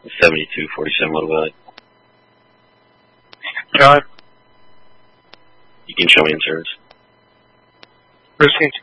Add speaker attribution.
Speaker 1: 72-47 Motor Valley.
Speaker 2: Got it.
Speaker 1: You can show me in service.
Speaker 2: Received.